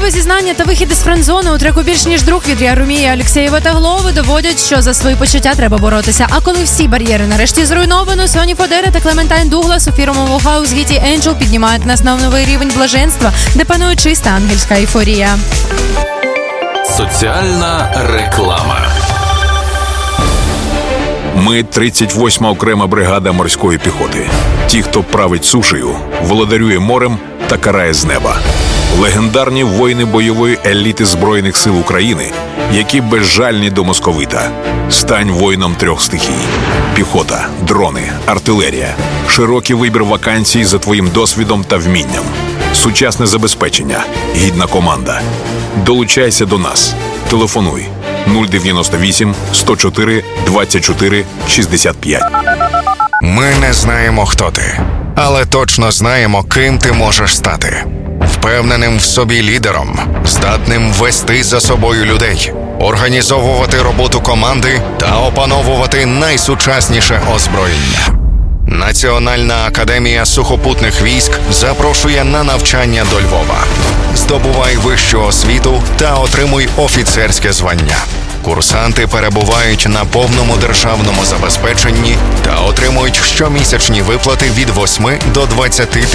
Бурхливе зізнання та вихід із френдзони у треку «Більш ніж друг» від Ярумії Алєксєєва та Глови доводять, що за свої почуття треба боротися. А коли всі бар'єри нарешті зруйновано, Соні Фодера та Клементайн Дуглас у фірмовому хаус-гіті «Angel» піднімають нас на новий рівень блаженства, де панує чиста ангельська ейфорія. Соціальна реклама. Ми 38-ма окрема бригада морської піхоти. Ті, хто править сушею, володарює морем та карає з неба. Легендарні воїни бойової еліти Збройних сил України, які безжальні до московита. Стань воїном 3 стихій. Піхота, дрони, артилерія. Широкий вибір вакансій за твоїм досвідом та вмінням. Сучасне забезпечення, гідна команда. Долучайся до нас. Телефонуй 098 104 24 65. Ми не знаємо, хто ти, але точно знаємо, ким ти можеш стати. Впевненим в собі лідером, здатним вести за собою людей, організовувати роботу команди та опановувати найсучасніше озброєння. Національна академія сухопутних військ запрошує на навчання до Львова. Здобувай вищу освіту та отримуй офіцерське звання. Курсанти перебувають на повному державному забезпеченні та отримують щомісячні виплати від 8 до 20